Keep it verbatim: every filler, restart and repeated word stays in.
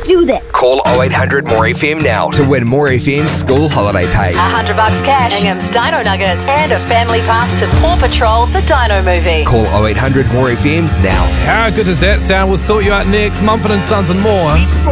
do this. Call oh eight hundred more F M now to win More F M's school holiday pay. A hundred bucks cash, Ingham's Dino Nuggets, and a family pass to Paw Patrol, the Dino movie. Call oh eight hundred more F M now. How good does that sound? We'll sort you out next. Mumford and Sons and more.